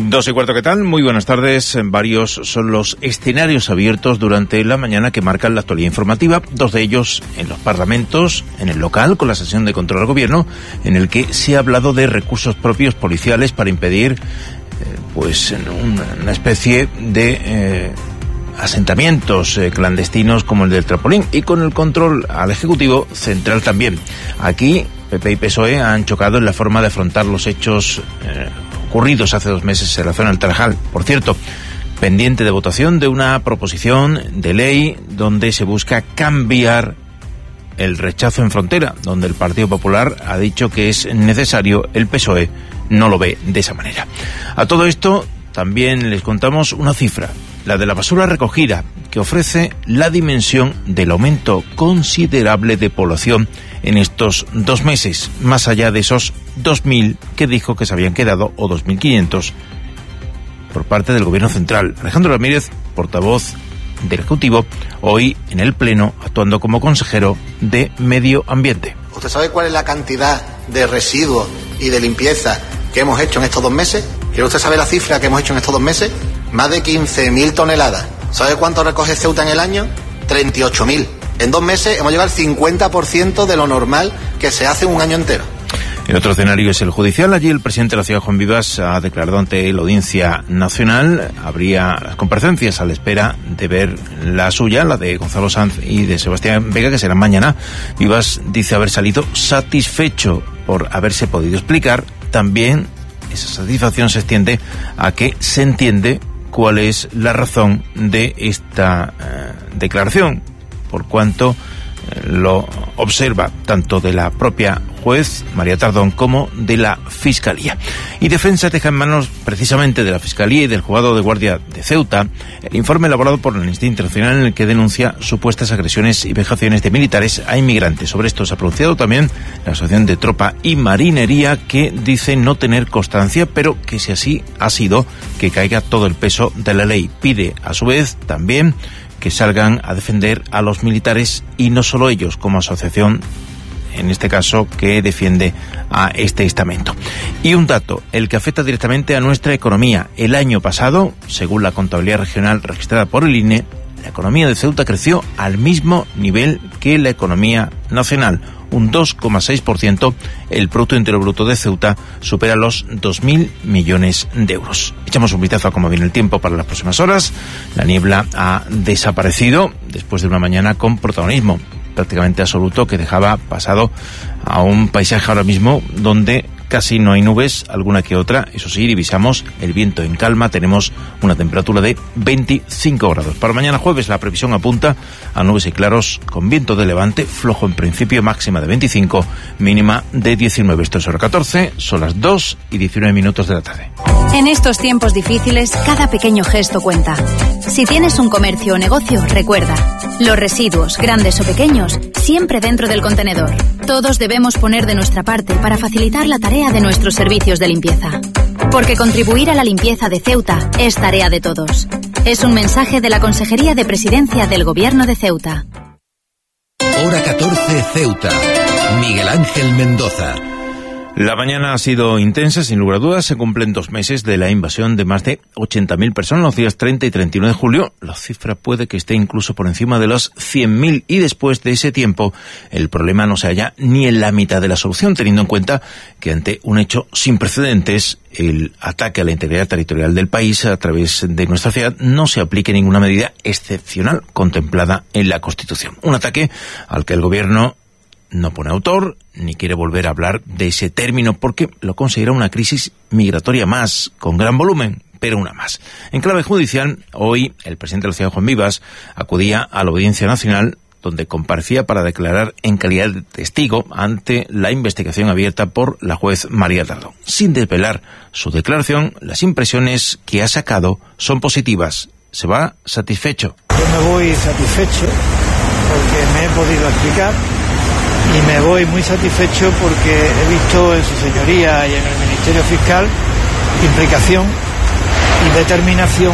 2:15, ¿qué tal? Muy buenas tardes. Varios son los escenarios abiertos durante la mañana que marcan la actualidad informativa. Dos de ellos en los parlamentos, en el local, con la sesión de control al gobierno, en el que se ha hablado de recursos propios policiales para impedir una especie de asentamientos clandestinos como el del Trampolín, y con el control al Ejecutivo Central también. Aquí PP y PSOE han chocado en la forma de afrontar los hechos ocurridos hace 2 meses en la zona del Tarajal. Por cierto, pendiente de votación de una proposición de ley donde se busca cambiar el rechazo en frontera, donde el Partido Popular ha dicho que es necesario, el PSOE no lo ve de esa manera. A todo esto también les contamos una cifra, la de la basura recogida, que ofrece la dimensión del aumento considerable de población en estos 2 meses, más allá de esos 2.000 que dijo que se habían quedado, o 2.500, por parte del Gobierno Central. Alejandro Ramírez, portavoz del Ejecutivo, hoy en el Pleno, actuando como consejero de Medio Ambiente. ¿Usted sabe cuál es la cantidad de residuos y de limpieza que hemos hecho en estos 2 meses? ¿Quiere usted saber la cifra que hemos hecho en estos 2 meses? Más de 15.000 toneladas. ¿Sabe cuánto recoge Ceuta en el año? 38.000. En 2 meses hemos llegado al 50% de lo normal que se hace en un año entero. El otro escenario es el judicial. Allí el presidente de la ciudad, Juan Vivas, ha declarado ante la Audiencia Nacional. Habría las comparecencias a la espera de ver la suya, la de Gonzalo Sanz y de Sebastián Vega, que serán mañana. Vivas dice haber salido satisfecho por haberse podido explicar. También esa satisfacción se extiende a que se entiende cuál es la razón de esta declaración, por cuanto lo observa tanto de la propia juez María Tardón como de la Fiscalía. Y Defensa deja en manos precisamente de la Fiscalía y del Juzgado de Guardia de Ceuta el informe elaborado por la Amnistía Internacional en el que denuncia supuestas agresiones y vejaciones de militares a inmigrantes. Sobre esto se ha pronunciado también la Asociación de Tropa y Marinería, que dice no tener constancia, pero que si así ha sido, que caiga todo el peso de la ley. Pide a su vez también que salgan a defender a los militares, y no solo ellos, como asociación, en este caso, que defiende a este estamento. Y un dato, el que afecta directamente a nuestra economía. El año pasado, según la contabilidad regional registrada por el INE, la economía de Ceuta creció al mismo nivel que la economía nacional, un 2,6%. El Producto Interior Bruto de Ceuta supera los 2.000 millones de euros. Echamos un vistazo a cómo viene el tiempo para las próximas horas. La niebla ha desaparecido después de una mañana con protagonismo prácticamente absoluto que dejaba pasado a un paisaje ahora mismo donde casi no hay nubes, alguna que otra. Eso sí, divisamos el viento en calma. Tenemos una temperatura de 25 grados. Para mañana jueves la previsión apunta a nubes y claros con viento de levante, flojo en principio, máxima de 25, mínima de 19. Esto es hora 14, son las 2:19 de la tarde. En estos tiempos difíciles, cada pequeño gesto cuenta. Si tienes un comercio o negocio, recuerda, los residuos, grandes o pequeños, siempre dentro del contenedor. Todos debemos poner de nuestra parte para facilitar la tarea de nuestros servicios de limpieza. Porque contribuir a la limpieza de Ceuta es tarea de todos. Es un mensaje de la Consejería de Presidencia del Gobierno de Ceuta. Hora 14, Ceuta. Miguel Ángel Mendoza. La mañana ha sido intensa, sin lugar a dudas. Se cumplen 2 meses de la invasión de más de 80.000 personas los días 30 y 31 de julio. La cifra puede que esté incluso por encima de los 100.000, y después de ese tiempo el problema no se halla ni en la mitad de la solución, teniendo en cuenta que ante un hecho sin precedentes, el ataque a la integridad territorial del país a través de nuestra ciudad, no se aplique ninguna medida excepcional contemplada en la Constitución. Un ataque al que el Gobierno no pone autor, ni quiere volver a hablar de ese término, porque lo considera una crisis migratoria más, con gran volumen, pero una más. En clave judicial, hoy el presidente de la ciudad, Juan Vivas, acudía a la Audiencia Nacional, donde comparecía para declarar en calidad de testigo ante la investigación abierta por la juez María Tardón. Sin desvelar su declaración, las impresiones que ha sacado son positivas. Se va satisfecho. Yo me voy satisfecho porque me he podido explicar. Y me voy muy satisfecho porque he visto en su señoría y en el Ministerio Fiscal implicación y determinación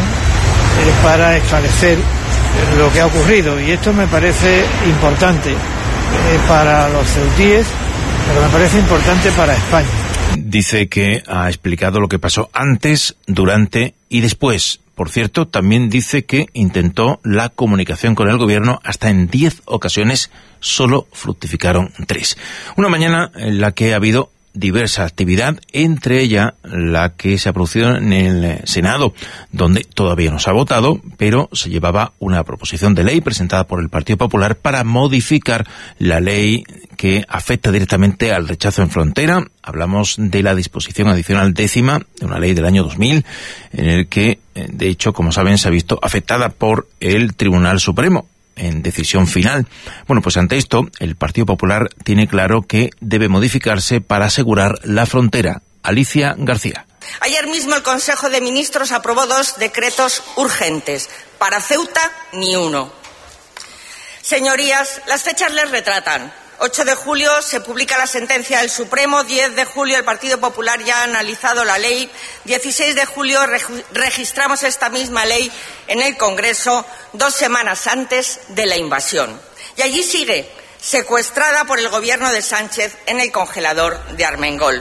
para esclarecer lo que ha ocurrido. Y esto me parece importante para los ceutíes, pero me parece importante para España. Dice que ha explicado lo que pasó antes, durante y después. Por cierto, también dice que intentó la comunicación con el gobierno hasta en 10 ocasiones, solo fructificaron 3. Una mañana en la que ha habido diversa actividad, entre ella la que se ha producido en el Senado, donde todavía no se ha votado, pero se llevaba una proposición de ley presentada por el Partido Popular para modificar la ley que afecta directamente al rechazo en frontera. Hablamos de la disposición adicional 10ª de una ley del año 2000, en el que, de hecho, como saben, se ha visto afectada por el Tribunal Supremo en decisión final. Bueno, pues ante esto, el Partido Popular tiene claro que debe modificarse para asegurar la frontera. Alicia García. Ayer mismo el Consejo de Ministros aprobó 2 decretos urgentes. Para Ceuta, ni uno. Señorías, las fechas les retratan. 8 de julio se publica la sentencia del Supremo, 10 de julio el Partido Popular ya ha analizado la ley, 16 de julio registramos esta misma ley en el Congreso 2 semanas antes de la invasión. Y allí sigue, secuestrada por el gobierno de Sánchez en el congelador de Armengol.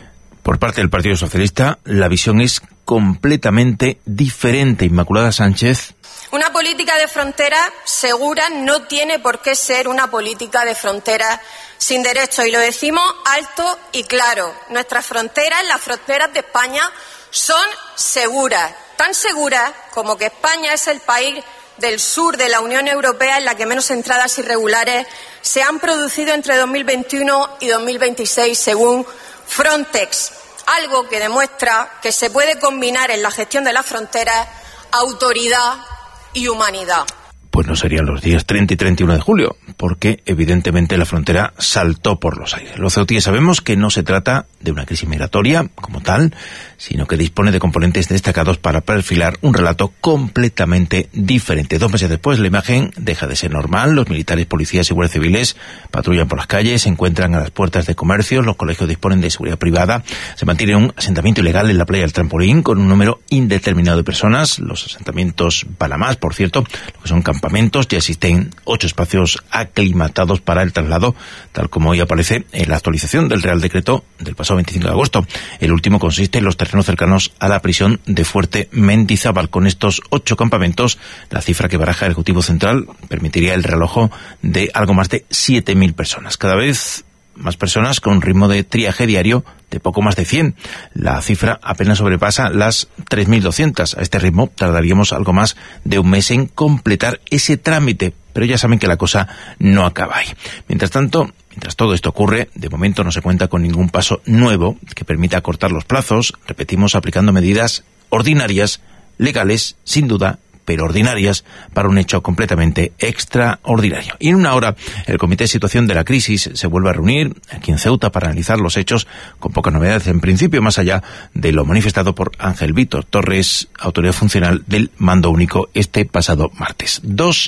Por parte del Partido Socialista, la visión es completamente diferente. Inmaculada Sánchez. Una política de frontera segura no tiene por qué ser una política de frontera sin derechos. Y lo decimos alto y claro. Nuestras fronteras, las fronteras de España, son seguras. Tan seguras como que España es el país del sur de la Unión Europea en la que menos entradas irregulares se han producido entre 2021 y 2026, según Frontex. Algo que demuestra que se puede combinar en la gestión de las fronteras autoridad y humanidad. Pues no serían los días 30 y 31 de julio, porque evidentemente la frontera saltó por los aires. Los ceutíes sabemos que no se trata de una crisis migratoria como tal, sino que dispone de componentes destacados para perfilar un relato completamente diferente. 2 meses después, la imagen deja de ser normal. Los militares, policías y guardias civiles patrullan por las calles, se encuentran a las puertas de comercios, los colegios disponen de seguridad privada, se mantiene un asentamiento ilegal en la playa del Trampolín con un número indeterminado de personas. Los asentamientos van a más, por cierto, lo que son campamentos. Ya existen 8 espacios aclimatados para el traslado, tal como hoy aparece en la actualización del Real Decreto del pasado 25 de agosto. El último consiste en los terrenos cercanos a la prisión de Fuerte Mendizábal. Con estos 8 campamentos, la cifra que baraja el Ejecutivo Central permitiría el realojo de algo más de 7.000 personas. Cada vez más personas con un ritmo de triaje diario de poco más de 100. La cifra apenas sobrepasa las 3.200. A este ritmo tardaríamos algo más de un mes en completar ese trámite, pero ya saben que la cosa no acaba ahí. Mientras tanto, mientras todo esto ocurre, de momento no se cuenta con ningún paso nuevo que permita acortar los plazos. Repetimos, aplicando medidas ordinarias, legales, sin duda, pero ordinarias, para un hecho completamente extraordinario. Y en una hora, el Comité de Situación de la Crisis se vuelve a reunir aquí en Ceuta para analizar los hechos, con pocas novedades en principio, más allá de lo manifestado por Ángel Víctor Torres, autoridad funcional del Mando Único, este pasado martes.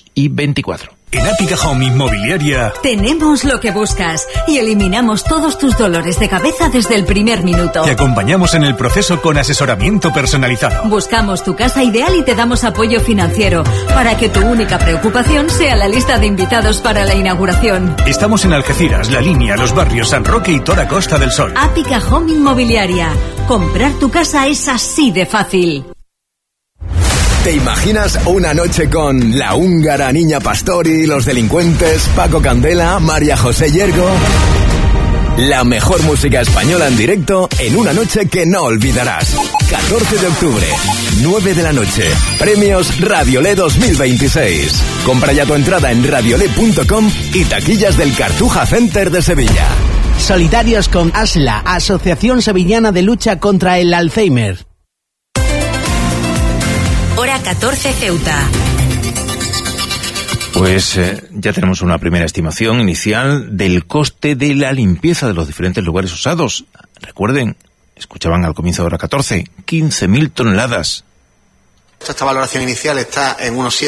2:24. En Ápica Home Inmobiliaria tenemos lo que buscas y eliminamos todos tus dolores de cabeza desde el primer minuto. Te acompañamos en el proceso con asesoramiento personalizado. Buscamos tu casa ideal y te damos apoyo financiero para que tu única preocupación sea la lista de invitados para la inauguración. Estamos en Algeciras, La Línea, Los Barrios, San Roque y Tora Costa del Sol. Ápica Home Inmobiliaria. Comprar tu casa es así de fácil. ¿Te imaginas una noche con La Húngara, Niña Pastori, Los Delincuentes, Paco Candela, María José Yergo? La mejor música española en directo en una noche que no olvidarás. 14 de octubre, 9 de la noche. Premios Radiolé 2026. Compra ya tu entrada en radiolé.com y taquillas del Cartuja Center de Sevilla. Solidarios con ASLA, Asociación Sevillana de Lucha contra el Alzheimer. Hora 14 Ceuta. Pues ya tenemos una primera estimación inicial del coste de la limpieza de los diferentes lugares usados. Recuerden, escuchaban al comienzo de hora 14, 15.000 toneladas. Esta valoración inicial está en unos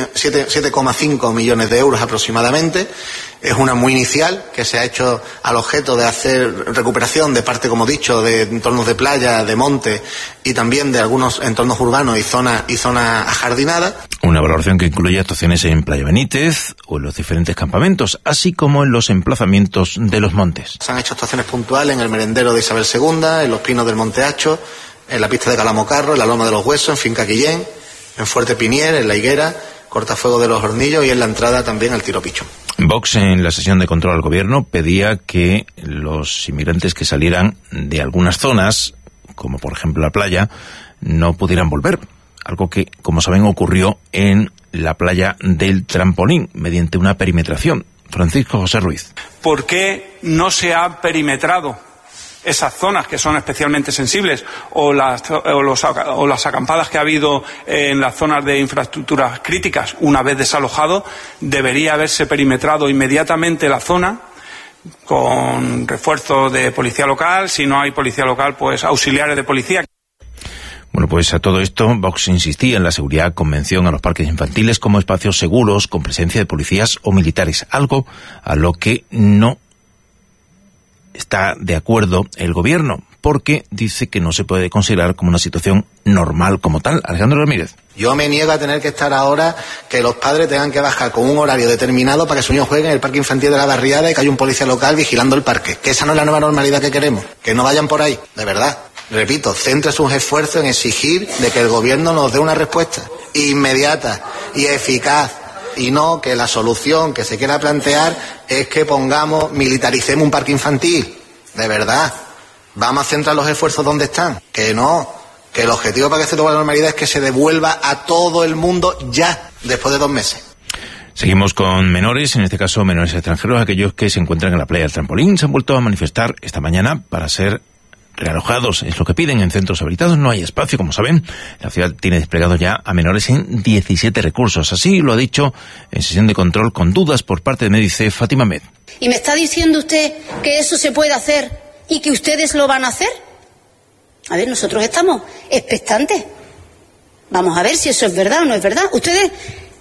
7,5 millones de euros aproximadamente. Es una muy inicial que se ha hecho al objeto de hacer recuperación de parte, como he dicho, de entornos de playa, de monte y también de algunos entornos urbanos y zonas ajardinadas. Una valoración que incluye actuaciones en Playa Benítez o en los diferentes campamentos, así como en los emplazamientos de los montes. Se han hecho actuaciones puntuales en el merendero de Isabel II, en los pinos del Monte Hacho, en la pista de Calamocarro, en la Loma de los Huesos, en Finca Quillén, en Fuerte Pinier, en La Higuera, Cortafuego de los Hornillos y en la entrada también al Tiro Picho. Vox, en la sesión de control al gobierno, pedía que los inmigrantes que salieran de algunas zonas, como por ejemplo la playa, no pudieran volver. Algo que, como saben, ocurrió en la playa del Trampolín, mediante una perimetración. Francisco José Ruiz. ¿Por qué no se ha perimetrado esas zonas que son especialmente sensibles o las acampadas que ha habido en las zonas de infraestructuras críticas? Una vez desalojado, debería haberse perimetrado inmediatamente la zona con refuerzo de policía local. Si no hay policía local, pues auxiliares de policía. Bueno, pues a todo esto, Vox insistía en la seguridad con mención a los parques infantiles como espacios seguros con presencia de policías o militares, algo a lo que no está de acuerdo el gobierno, porque dice que no se puede considerar como una situación normal como tal. Alejandro Ramírez. Yo me niego a tener que estar ahora que los padres tengan que bajar con un horario determinado para que sus niños jueguen en el parque infantil de la barriada y que haya un policía local vigilando el parque. Que esa no es la nueva normalidad que queremos. Que no vayan por ahí, de verdad. Repito, centre sus esfuerzos en exigir de que el gobierno nos dé una respuesta inmediata y eficaz. Y no que la solución que se quiera plantear es que militaricemos un parque infantil. De verdad. Vamos a centrar los esfuerzos donde están. Que no. Que el objetivo para que se tome la normalidad es que se devuelva a todo el mundo ya, después de 2 meses. Seguimos con menores, en este caso menores extranjeros, aquellos que se encuentran en la playa del Trampolín. Se han vuelto a manifestar esta mañana para ser realojados, es lo que piden en centros habilitados. No hay espacio, como saben. La ciudad tiene desplegado ya a menores en 17 recursos. Así lo ha dicho en sesión de control con dudas por parte de Médice Fátima Med. ¿Y me está diciendo usted que eso se puede hacer y que ustedes lo van a hacer? A ver, nosotros estamos expectantes. Vamos a ver si eso es verdad o no es verdad. Ustedes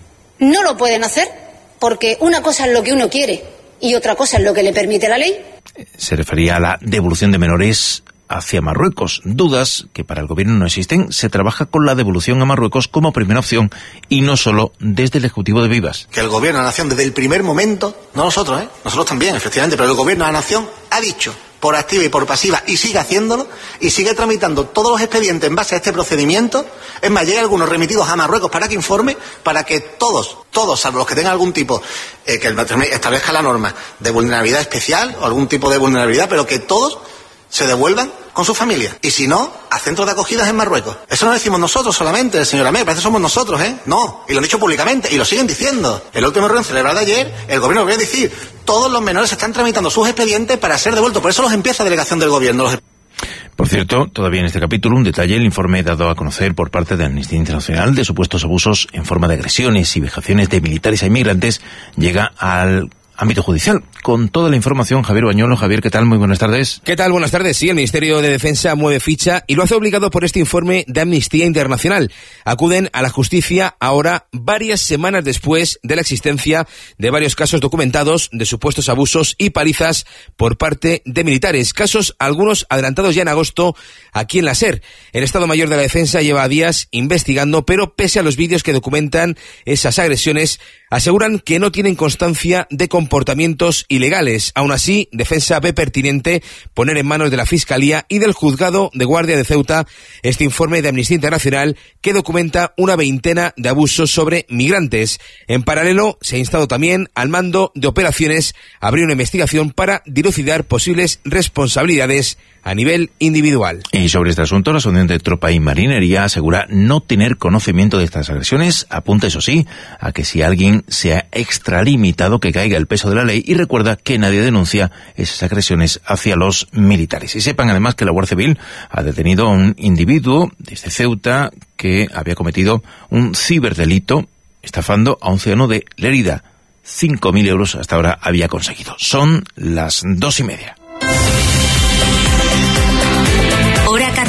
no lo pueden hacer porque una cosa es lo que uno quiere y otra cosa es lo que le permite la ley. Se refería a la devolución de menores hacia Marruecos. Dudas que para el gobierno no existen. Se trabaja con la devolución a Marruecos como primera opción y no solo desde el Ejecutivo de Vivas. Que el gobierno de la Nación desde el primer momento, no nosotros, nosotros también, efectivamente, pero el gobierno de la Nación ha dicho por activa y por pasiva, y sigue haciéndolo, y sigue tramitando todos los expedientes en base a este procedimiento. Es más, llega algunos remitidos a Marruecos para que informe, para que todos, salvo los que tengan algún tipo, que establezca la norma de vulnerabilidad especial o algún tipo de vulnerabilidad, pero que todos se devuelvan con su familia. Y si no, a centros de acogidas en Marruecos. Eso no lo decimos nosotros solamente, señora May, parece que somos nosotros, No, y lo han dicho públicamente, y lo siguen diciendo. El último reunión celebrada ayer, el gobierno volvió a decir, todos los menores están tramitando sus expedientes para ser devueltos. Por eso los empieza delegación del gobierno. Por cierto, todavía en este capítulo, un detalle: el informe dado a conocer por parte de Amnistía Internacional de supuestos abusos en forma de agresiones y vejaciones de militares a inmigrantes llega al ámbito judicial. Con toda la información, Javier Bañuelo. Javier, ¿qué tal? Muy buenas tardes. ¿Qué tal? Buenas tardes. Sí, el Ministerio de Defensa mueve ficha y lo hace obligado por este informe de Amnistía Internacional. Acuden a la justicia ahora, varias semanas después de la existencia de varios casos documentados de supuestos abusos y palizas por parte de militares. Casos, algunos adelantados ya en agosto aquí en la SER. El Estado Mayor de la Defensa lleva días investigando, pero pese a los vídeos que documentan esas agresiones, aseguran que no tienen constancia de comportamientos ilegales. Aún así, Defensa ve pertinente poner en manos de la Fiscalía y del Juzgado de Guardia de Ceuta este informe de Amnistía Internacional que documenta una veintena de abusos sobre migrantes. En paralelo, se ha instado también al mando de operaciones a abrir una investigación para dilucidar posibles responsabilidades a nivel individual. Y sobre este asunto, la Asociación de Tropa y Marinería asegura no tener conocimiento de estas agresiones. Apunta, eso sí, a que si alguien se ha extralimitado, que caiga el peso de la ley, y recuerda que nadie denuncia esas agresiones hacia los militares. Y sepan además que la Guardia Civil ha detenido a un individuo desde Ceuta que había cometido un ciberdelito estafando a un ciudadano de Lérida. 5.000 euros hasta ahora había conseguido. Son las 2:30. Hora 14.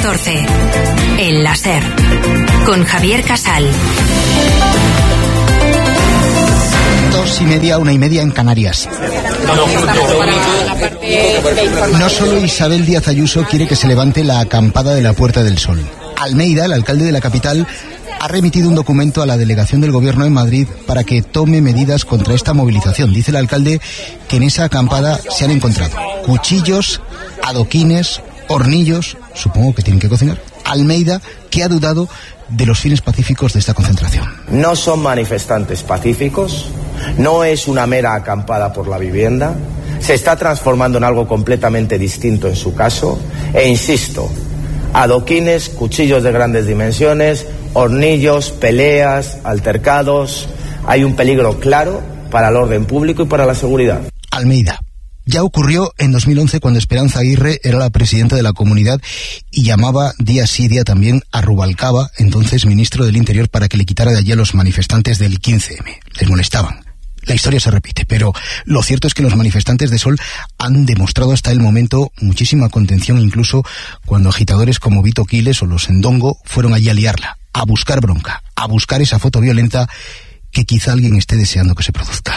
14. El láser. Con Javier Casal. 2:30, 1:30 en Canarias. No solo Isabel Díaz Ayuso quiere que se levante la acampada de la Puerta del Sol. Almeida, el alcalde de la capital, ha remitido un documento a la delegación del gobierno en Madrid para que tome medidas contra esta movilización. Dice el alcalde que en esa acampada se han encontrado cuchillos, adoquines, hornillos, supongo que tienen que cocinar. Almeida, que ha dudado de los fines pacíficos de esta concentración. No son manifestantes pacíficos, no es una mera acampada por la vivienda, se está transformando en algo completamente distinto en su caso, e insisto, adoquines, cuchillos de grandes dimensiones, hornillos, peleas, altercados, hay un peligro claro para el orden público y para la seguridad. Almeida. Ya ocurrió en 2011 cuando Esperanza Aguirre era la presidenta de la comunidad y llamaba día sí día también a Rubalcaba, entonces ministro del Interior, para que le quitara de allí a los manifestantes del 15M. Les molestaban. La historia se repite, pero lo cierto es que los manifestantes de Sol han demostrado hasta el momento muchísima contención, incluso cuando agitadores como Vito Quiles o los Endongo fueron allí a liarla, a buscar bronca, a buscar esa foto violenta que quizá alguien esté deseando que se produzca.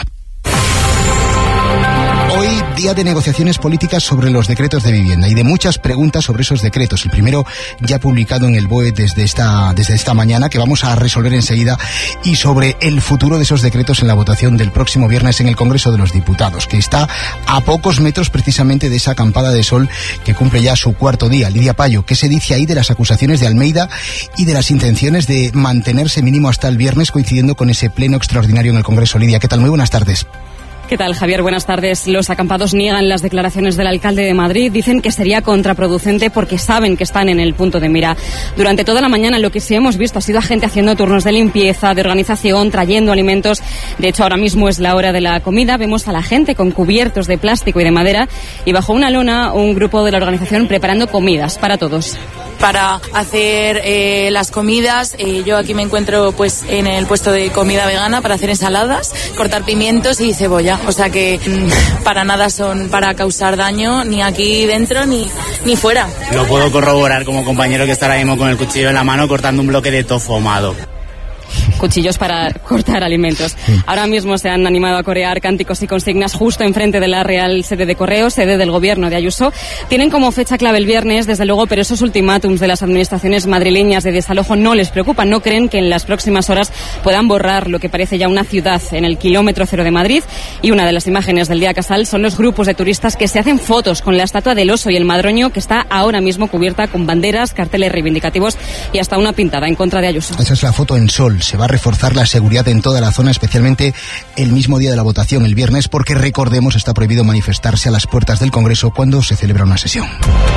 Hoy, día de negociaciones políticas sobre los decretos de vivienda y de muchas preguntas sobre esos decretos. El primero ya publicado en el BOE desde esta mañana, que vamos a resolver enseguida, y sobre el futuro de esos decretos en la votación del próximo viernes en el Congreso de los Diputados, que está a pocos metros precisamente de esa acampada de Sol que cumple ya su cuarto día. Lidia Payo, ¿qué se dice ahí de las acusaciones de Almeida y de las intenciones de mantenerse mínimo hasta el viernes, coincidiendo con ese pleno extraordinario en el Congreso? Lidia, ¿qué tal? Muy buenas tardes. ¿Qué tal, Javier? Buenas tardes. Los acampados niegan las declaraciones del alcalde de Madrid. Dicen que sería contraproducente porque saben que están en el punto de mira. Durante toda la mañana lo que sí hemos visto ha sido a gente haciendo turnos de limpieza, de organización, trayendo alimentos. De hecho, ahora mismo es la hora de la comida. Vemos a la gente con cubiertos de plástico y de madera y bajo una lona un grupo de la organización preparando comidas para todos. Para hacer las comidas, yo aquí me encuentro pues en el puesto de comida vegana para hacer ensaladas, cortar pimientos y cebolla, o sea que para nada son para causar daño ni aquí dentro ni fuera. Lo puedo corroborar como compañero que está ahora mismo con el cuchillo en la mano cortando un bloque de tofu ahumado. Cuchillos para cortar alimentos. Ahora mismo se han animado a corear cánticos y consignas justo enfrente de la Real Sede de Correos, sede del gobierno de Ayuso. Tienen como fecha clave el viernes, desde luego, pero esos ultimátums de las administraciones madrileñas de desalojo no les preocupan. No creen que en las próximas horas puedan borrar lo que parece ya una ciudad en el kilómetro cero de Madrid. Y una de las imágenes del día Casal son los grupos de turistas que se hacen fotos con la estatua del oso y el madroño, que está ahora mismo cubierta con banderas, carteles reivindicativos y hasta una pintada en contra de Ayuso. Esa es la foto en Sol. Se va a reforzar la seguridad en toda la zona, especialmente el mismo día de la votación, el viernes, porque recordemos está prohibido manifestarse a las puertas del Congreso cuando se celebra una sesión.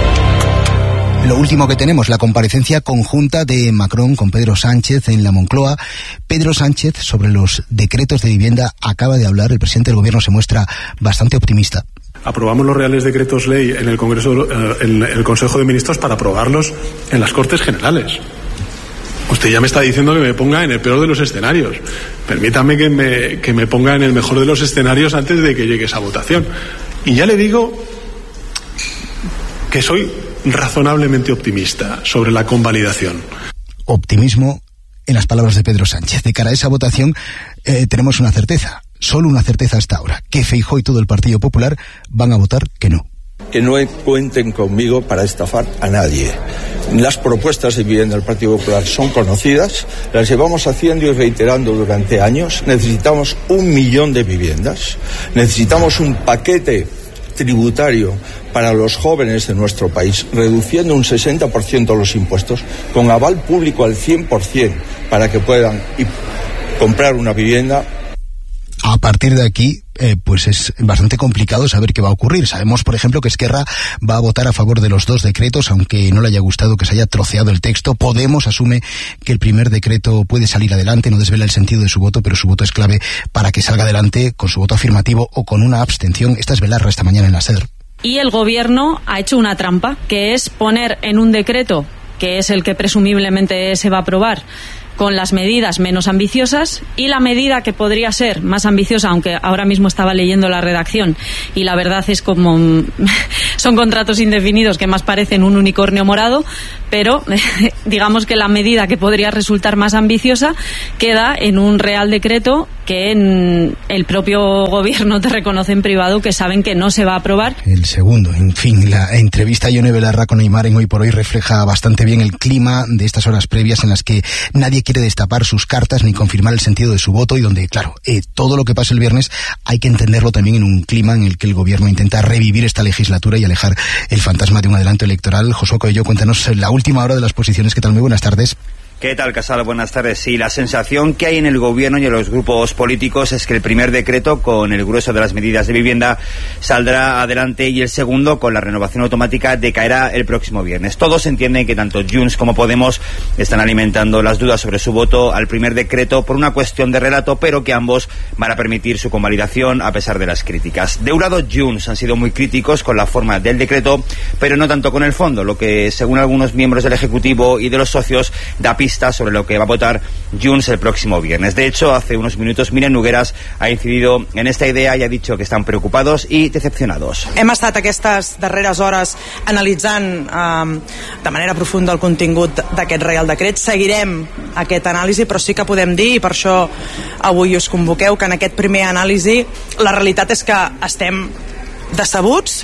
Lo último que tenemos, la comparecencia conjunta de Macron con Pedro Sánchez en la Moncloa. Pedro Sánchez, sobre los decretos de vivienda, acaba de hablar. El presidente del gobierno se muestra bastante optimista. Aprobamos los reales decretos ley en el Congreso, en el Consejo de Ministros, para aprobarlos en las Cortes Generales. Usted ya me está diciendo que me ponga en el peor de los escenarios. Permítame que me ponga en el mejor de los escenarios antes de que llegue esa votación. Y ya le digo que soy razonablemente optimista sobre la convalidación. Optimismo en las palabras de Pedro Sánchez. De cara a esa votación tenemos una certeza, solo una certeza hasta ahora, que Feijóo y todo el Partido Popular van a votar que no. Que no cuenten conmigo para estafar a nadie. Las propuestas de vivienda del Partido Popular son conocidas, las llevamos haciendo y reiterando durante años. Necesitamos 1 millón de viviendas, necesitamos un paquete tributario para los jóvenes de nuestro país, reduciendo un 60% los impuestos, con aval público al 100% para que puedan comprar una vivienda. A partir de aquí, pues es bastante complicado saber qué va a ocurrir. Sabemos, por ejemplo, que Esquerra va a votar a favor de los 2 decretos, aunque no le haya gustado que se haya troceado el texto. Podemos asume que el primer decreto puede salir adelante, no desvela el sentido de su voto, pero su voto es clave para que salga adelante con su voto afirmativo o con una abstención. Esta es Belarra esta mañana en la SER. Y el gobierno ha hecho una trampa, que es poner en un decreto, que es el que presumiblemente se va a aprobar, con las medidas menos ambiciosas, y la medida que podría ser más ambiciosa, aunque ahora mismo estaba leyendo la redacción y la verdad es como son contratos indefinidos que más parecen un unicornio morado, pero digamos que la medida que podría resultar más ambiciosa queda en un Real Decreto que en el propio gobierno te reconoce en privado que saben que no se va a aprobar. El segundo, en fin, la entrevista a Ione Belarra con Aimar en Hoy por Hoy refleja bastante bien el clima de estas horas previas en las que nadie quiere destapar sus cartas ni confirmar el sentido de su voto, y donde, claro, todo lo que pase el viernes hay que entenderlo también en un clima en el que el gobierno intenta revivir esta legislatura y alejar el fantasma de un adelanto electoral. Josué Coello, cuéntanos la última hora de las posiciones. ¿Qué tal? Muy buenas tardes. ¿Qué tal, Casal? Buenas tardes. Sí, la sensación que hay en el gobierno y en los grupos políticos es que el primer decreto, con el grueso de las medidas de vivienda, saldrá adelante, y el segundo, con la renovación automática, decaerá el próximo viernes. Todos entienden que tanto Junts como Podemos están alimentando las dudas sobre su voto al primer decreto por una cuestión de relato, pero que ambos van a permitir su convalidación a pesar de las críticas. De un lado, Junts han sido muy críticos con la forma del decreto, pero no tanto con el fondo, lo que, según algunos miembros del Ejecutivo y de los socios, da pista sobre lo que va a votar Junts el próximo viernes. De hecho, hace unos minutos Míriam Nogueras ha incidido en esta idea y ha dicho que están preocupados y decepcionados. Hem estat aquestes darreres hores analitzant de manera profunda el contingut d'aquest Real Decret. Seguirem aquest anàlisi, però sí que podem dir, i per això avui us convoqueu, que en aquest primer anàlisi la realitat és que estem decebuts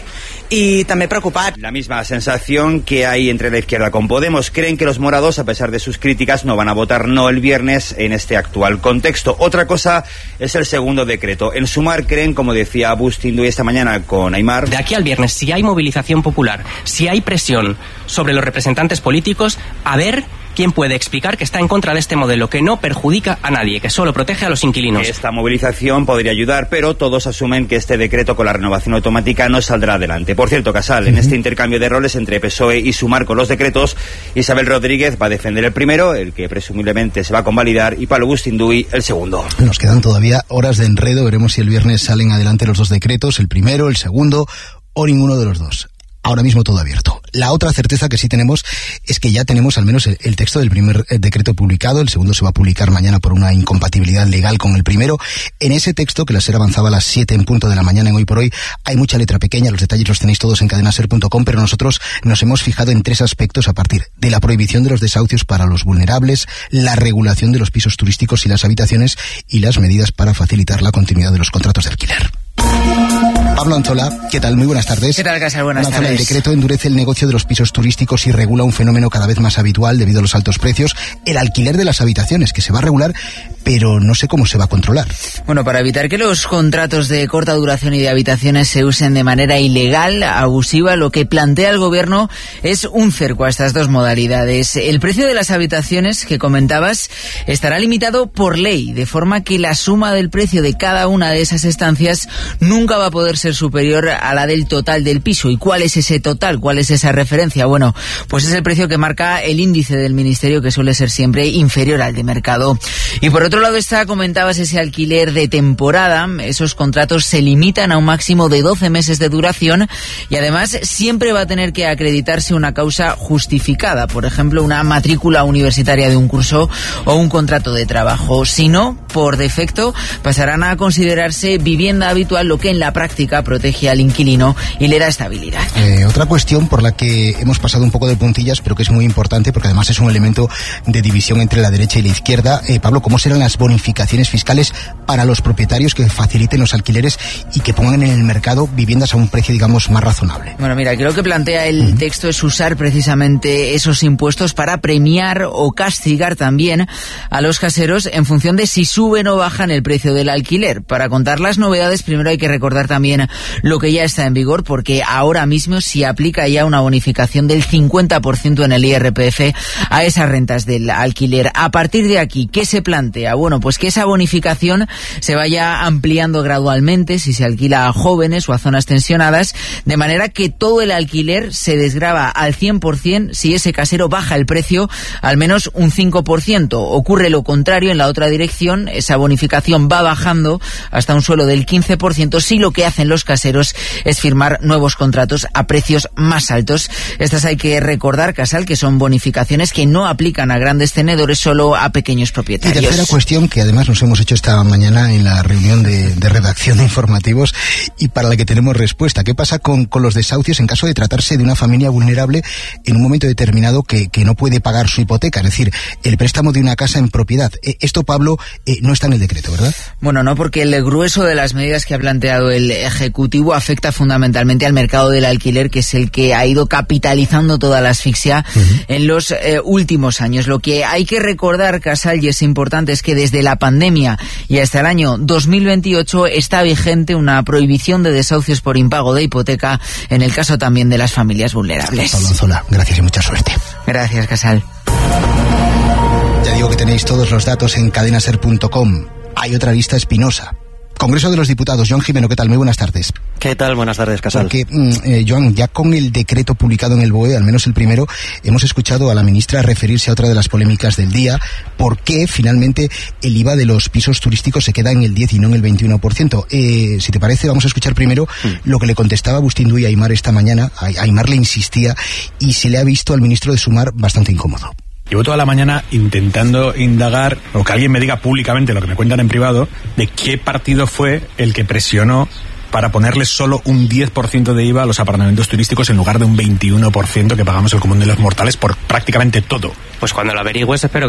y también preocupar. La misma sensación que hay entre la izquierda con Podemos. Creen que los morados, a pesar de sus críticas, no van a votar no el viernes en este actual contexto. Otra cosa es el segundo decreto. En Sumar creen, como decía Bustinduy esta mañana con Aimar, de aquí al viernes, si hay movilización popular, si hay presión sobre los representantes políticos, a ver quién puede explicar que está en contra de este modelo que no perjudica a nadie, que solo protege a los inquilinos. Esta movilización podría ayudar, pero todos asumen que este decreto con la renovación automática no saldrá adelante. Por cierto, Casal, en este intercambio de roles entre PSOE y Sumar con los decretos, Isabel Rodríguez va a defender el primero, el que presumiblemente se va a convalidar, y Pablo Bustinduy el segundo. Nos quedan todavía horas de enredo. Veremos si el viernes salen adelante los dos decretos, el primero, el segundo o ninguno de los dos. Ahora mismo todo abierto. La otra certeza que sí tenemos es que ya tenemos al menos el texto del primer decreto publicado. El segundo se va a publicar mañana por una incompatibilidad legal con el primero. En ese texto, que la SER avanzaba a las 7 en punto de la mañana en Hoy por Hoy, hay mucha letra pequeña. Los detalles los tenéis todos en cadenaser.com, pero nosotros nos hemos fijado en tres aspectos a partir de la prohibición de los desahucios para los vulnerables, la regulación de los pisos turísticos y las habitaciones, y las medidas para facilitar la continuidad de los contratos de alquiler. Pablo Anzola, ¿qué tal? Muy buenas tardes. ¿Qué tal, Casal? Buenas tardes. El decreto endurece el negocio de los pisos turísticos y regula un fenómeno cada vez más habitual debido a los altos precios, el alquiler de las habitaciones, que se va a regular, pero no sé cómo se va a controlar. Bueno, para evitar que los contratos de corta duración y de habitaciones se usen de manera ilegal, abusiva, lo que plantea el gobierno es un cerco a estas dos modalidades. El precio de las habitaciones que comentabas estará limitado por ley, de forma que la suma del precio de cada una de esas estancias nunca va a poder ser superior a la del total del piso. ¿Y cuál es ese total? ¿Cuál es esa referencia? Bueno, pues es el precio que marca el índice del Ministerio, que suele ser siempre inferior al de mercado. Y por otro lado comentabas ese alquiler de temporada. Esos contratos se limitan a un máximo de 12 meses de duración y además siempre va a tener que acreditarse una causa justificada, por ejemplo, una matrícula universitaria de un curso o un contrato de trabajo. Si no, por defecto, pasarán a considerarse vivienda habitual, lo que en la práctica protege al inquilino y le da estabilidad. Otra cuestión por la que hemos pasado un poco de puntillas, pero que es muy importante porque además es un elemento de división entre la derecha y la izquierda. Pablo, ¿cómo serán las bonificaciones fiscales para los propietarios que faciliten los alquileres y que pongan en el mercado viviendas a un precio, digamos, más razonable? Bueno, mira, creo que plantea el texto es usar precisamente esos impuestos para premiar o castigar también a los caseros en función de si suben o bajan el precio del alquiler. Para contar las novedades, primero hay que recordar también lo que ya está en vigor, porque ahora mismo se aplica ya una bonificación del 50% en el IRPF a esas rentas del alquiler. A partir de aquí, ¿qué se plantea? Bueno, pues que esa bonificación se vaya ampliando gradualmente si se alquila a jóvenes o a zonas tensionadas, de manera que todo el alquiler se desgrava al 100% si ese casero baja el precio al menos un 5%. Ocurre lo contrario en la otra dirección, esa bonificación va bajando hasta un suelo del 15% si lo que hacen los los caseros es firmar nuevos contratos a precios más altos. Estas hay que recordar, Casal, que son bonificaciones que no aplican a grandes tenedores, solo a pequeños propietarios. Y tercera cuestión que además nos hemos hecho esta mañana en la reunión de redacción de informativos y para la que tenemos respuesta. ¿Qué pasa con los desahucios en caso de tratarse de una familia vulnerable en un momento determinado que no puede pagar su hipoteca? Es decir, el préstamo de una casa en propiedad. Esto, Pablo, no está en el decreto, ¿verdad? Bueno, no, porque el grueso de las medidas que ha planteado el Ejecutivo afecta fundamentalmente al mercado del alquiler, que es el que ha ido capitalizando toda la asfixia en los últimos años. Lo que hay que recordar, Casal, y es importante, es que desde la pandemia y hasta el año 2028 está vigente una prohibición de desahucios por impago de hipoteca en el caso también de las familias vulnerables. Pablo Anzola, gracias y mucha suerte. Gracias, Casal. Ya digo que tenéis todos los datos en cadenaser.com. Hay otra lista espinosa. Congreso de los Diputados. Joan Jimeno, ¿qué tal? Muy buenas tardes. ¿Qué tal? Buenas tardes, Casal. Porque, Joan, ya con el decreto publicado en el BOE, al menos el primero, hemos escuchado a la ministra referirse a otra de las polémicas del día. ¿Por qué finalmente el IVA de los pisos turísticos se queda en el 10 y no en el 21%? Si te parece, vamos a escuchar primero lo que le contestaba Agustín Duy a Aimar esta mañana. Aimar le insistía y se le ha visto al ministro de Sumar bastante incómodo. Llevo toda la mañana intentando indagar, o que alguien me diga públicamente lo que me cuentan en privado, de qué partido fue el que presionó para ponerle solo un 10% de IVA a los apartamentos turísticos en lugar de un 21% que pagamos el común de los mortales por prácticamente todo. Pues cuando lo averigües espero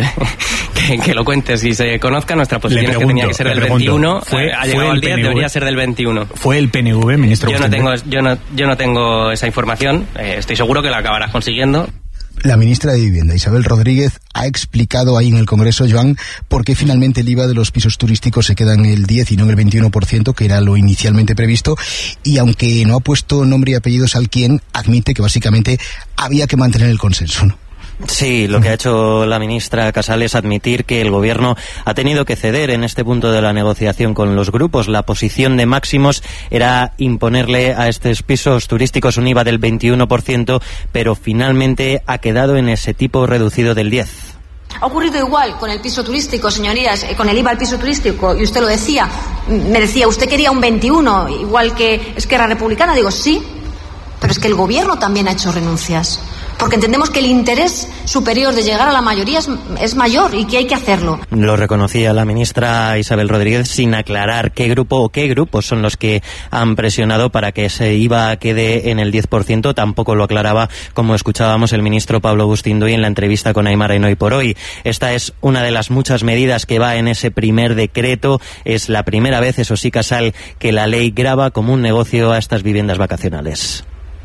que lo cuentes y se conozca. Nuestra posición es que tenía que ser del 21, ha llegado al 10, debería ser del 21. ¿Fue el PNV, ministro? Yo no tengo esa información, estoy seguro que la acabarás consiguiendo. La ministra de Vivienda, Isabel Rodríguez, ha explicado ahí en el Congreso, Joan, por qué finalmente el IVA de los pisos turísticos se queda en el 10 y no en el 21%, que era lo inicialmente previsto, y aunque no ha puesto nombre y apellidos al quién, admite que básicamente había que mantener el consenso, ¿no? Sí, lo que ha hecho la ministra Casal es admitir que el Gobierno ha tenido que ceder en este punto de la negociación con los grupos. La posición de máximos era imponerle a estos pisos turísticos un IVA del 21%, pero finalmente ha quedado en ese tipo reducido del 10%. Ha ocurrido igual con el piso turístico, señorías, con el IVA al piso turístico, y usted lo decía, me decía, usted quería un 21, igual que Esquerra Republicana. Digo, sí, pero es que el Gobierno también ha hecho renuncias. Porque entendemos que el interés superior de llegar a la mayoría es mayor y que hay que hacerlo. Lo reconocía la ministra Isabel Rodríguez sin aclarar qué grupo o qué grupos son los que han presionado para que ese IVA quede en el 10%. Tampoco lo aclaraba, como escuchábamos, el ministro Pablo Agustín Duy en la entrevista con Aimar en Hoy por Hoy. Esta es una de las muchas medidas que va en ese primer decreto. Es la primera vez, eso sí, Casal, que la ley grava como un negocio a estas viviendas vacacionales.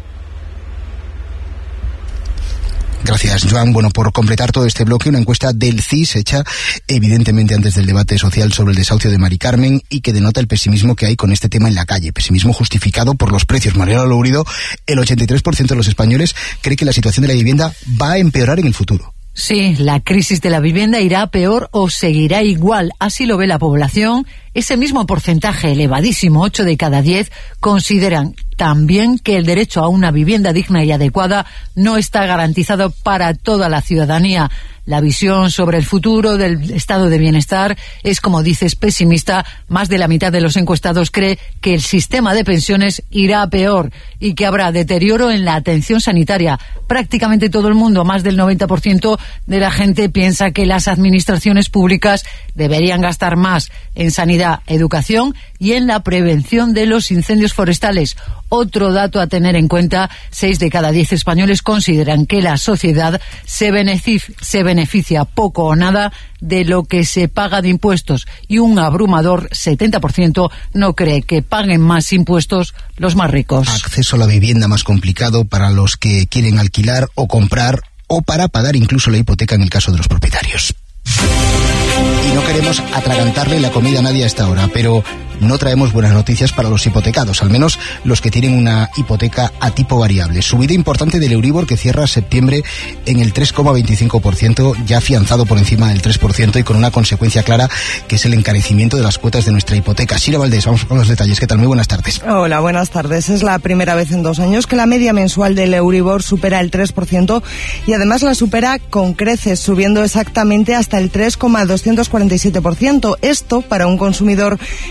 Gracias, Joan. Bueno, por completar todo este bloque, una encuesta del CIS hecha evidentemente antes del debate social sobre el desahucio de Mari Carmen y que denota el pesimismo que hay con este tema en la calle. Pesimismo justificado por los precios. Mariano Lourido, el 83% de los españoles cree que la situación de la vivienda va a empeorar en el futuro. Sí, la crisis de la vivienda irá a peor o seguirá igual. Así lo ve la población. Ese mismo porcentaje elevadísimo, 8 de cada 10, consideran también que el derecho a una vivienda digna y adecuada no está garantizado para toda la ciudadanía. La visión sobre el futuro del estado de bienestar es, como dices, pesimista. Más de la mitad de los encuestados cree que el sistema de pensiones irá a peor y que habrá deterioro en la atención sanitaria. Prácticamente todo el mundo, más del 90% de la gente, piensa que las administraciones públicas deberían gastar más en sanidad, educación y en la prevención de los incendios forestales. Otro dato a tener en cuenta, 6 de cada 10 españoles consideran que la sociedad se beneficia poco o nada de lo que se paga de impuestos y un abrumador 70% no cree que paguen más impuestos los más ricos. Acceso a la vivienda más complicado para los que quieren alquilar o comprar o para pagar incluso la hipoteca en el caso de los propietarios. Y no queremos atragantarle la comida a nadie a esta hora, pero no traemos buenas noticias para los hipotecados, al menos los que tienen una hipoteca a tipo variable. Subida importante del Euribor que cierra septiembre en el 3,25%, ya afianzado por encima del 3% y con una consecuencia clara que es el encarecimiento de las cuotas de nuestra hipoteca. Sira Valdés, vamos con los detalles. ¿Qué tal? Muy buenas tardes. Hola, buenas tardes. Es la primera vez en 2 años que la media mensual del Euribor supera el 3% y además la supera con creces, subiendo exactamente hasta el 3,247%. Esto para un consumidor que tenga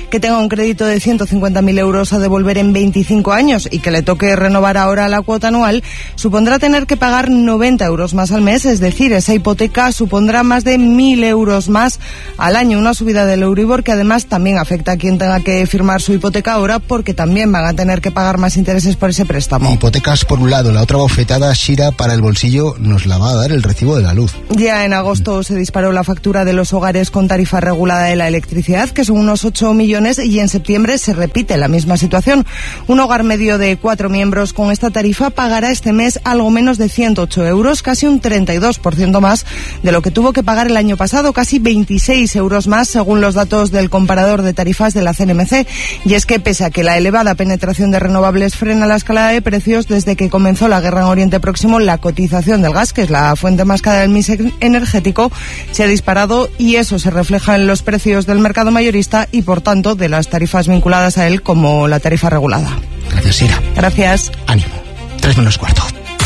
un crédito de 150.000 euros a devolver en 25 años y que le toque renovar ahora la cuota anual, supondrá tener que pagar 90 euros más al mes, es decir, esa hipoteca supondrá más de 1.000 euros más al año, una subida del Euribor que además también afecta a quien tenga que firmar su hipoteca ahora porque también van a tener que pagar más intereses por ese préstamo. Hipotecas por un lado, la otra bofetada, Shira, para el bolsillo nos la va a dar el recibo de la luz. Ya en agosto se disparó la factura de los hogares con tarifa regulada de la electricidad, que son unos 8 millones, y en septiembre se repite la misma situación. Un hogar medio de 4 miembros con esta tarifa pagará este mes algo menos de 108 euros, casi un 32% más de lo que tuvo que pagar el año pasado, casi 26 euros más según los datos del comparador de tarifas de la CNMC. Y es que pese a que la elevada penetración de renovables frena la escalada de precios, desde que comenzó la guerra en Oriente Próximo, la cotización del gas, que es la fuente más cara del mix energético, se ha disparado y eso se refleja en los precios del mercado mayorista y, por tanto, de las tarifas vinculadas a él, como la tarifa regulada. Gracias, Sira. Gracias. Ánimo. 3:45.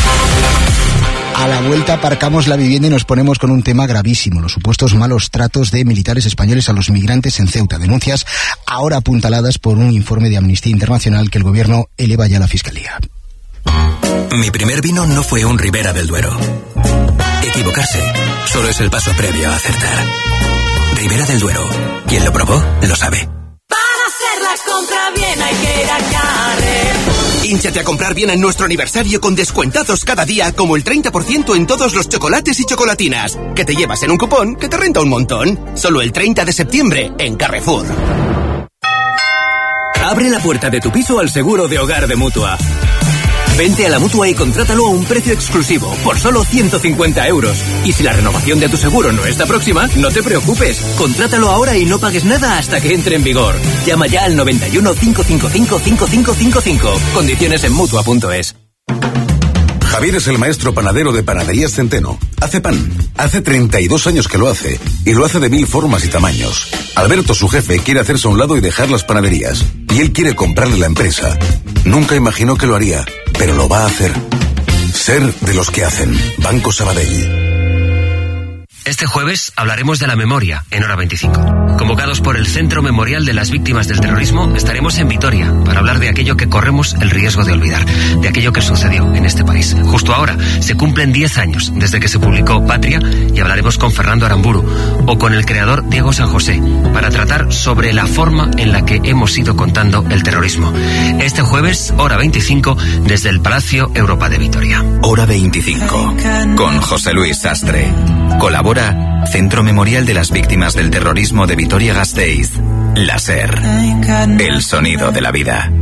A la vuelta aparcamos la vivienda y nos ponemos con un tema gravísimo, los supuestos malos tratos de militares españoles a los migrantes en Ceuta. Denuncias ahora apuntaladas por un informe de Amnistía Internacional que el gobierno eleva ya a la Fiscalía. Mi primer vino no fue un Ribera del Duero. Equivocarse solo es el paso previo a acertar. Ribera del Duero. Quien lo probó, lo sabe. Para hacer la compra bien hay que ir a Carrer. Hínchate a comprar bien en nuestro aniversario con descuentados cada día, como el 30% en todos los chocolates y chocolatinas, que te llevas en un cupón que te renta un montón. Solo el 30 de septiembre en Carrefour. Abre la puerta de tu piso al seguro de hogar de Mutua. Vente a la Mutua y contrátalo a un precio exclusivo, por solo 150 euros. Y si la renovación de tu seguro no está próxima, no te preocupes. Contrátalo ahora y no pagues nada hasta que entre en vigor. Llama ya al 91 555 5555. Condiciones en Mutua.es. Javier es el maestro panadero de Panaderías Centeno. Hace pan. Hace 32 años que lo hace. Y lo hace de 1000 formas y tamaños. Alberto, su jefe, quiere hacerse a un lado y dejar las panaderías. Y él quiere comprarle la empresa. Nunca imaginó que lo haría, pero lo va a hacer. Ser de los que hacen. Banco Sabadell. Este jueves hablaremos de la memoria en Hora 25. Convocados por el Centro Memorial de las Víctimas del Terrorismo, estaremos en Vitoria para hablar de aquello que corremos el riesgo de olvidar, de aquello que sucedió en este país. Justo ahora se cumplen 10 años desde que se publicó Patria y hablaremos con Fernando Aramburu o con el creador Diego San José para tratar sobre la forma en la que hemos ido contando el terrorismo. Este jueves, Hora 25, desde el Palacio Europa de Vitoria. Hora 25, con José Luis Sastre. Colabora Centro Memorial de las Víctimas del Terrorismo de Vitoria-Gasteiz. La SER. El sonido de la vida.